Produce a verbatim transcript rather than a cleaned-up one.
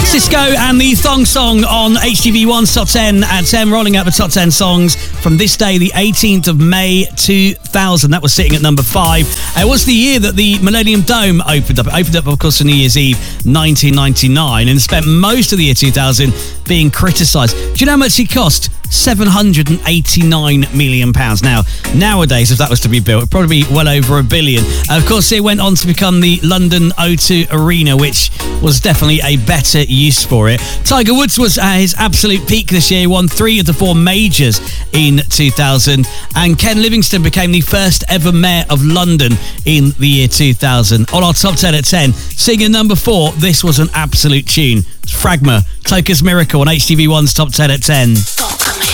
Cisco and the Thong Song on H T V one's Top ten at ten, rolling out the Top ten songs from this day, the eighteenth of May two thousand. That was sitting at number five. It was the year that the Millennium Dome opened up. It opened up, of course, on New Year's Eve nineteen ninety-nine and spent most of the year two thousand being criticised. Do you know how much it cost? seven hundred eighty-nine million pounds. Now, nowadays, if that was to be built, it'd probably be well over a billion. And of course, it went on to become the London O two Arena, which was definitely a better use for it. Tiger Woods was at his absolute peak this year. He won three of the four majors in two thousand. And Ken Livingstone became the first ever mayor of London in the year two thousand. On our Top ten at ten, singing number four, this was an absolute tune. It's Fragma, Toka's Miracle on H T V one's Top ten at ten.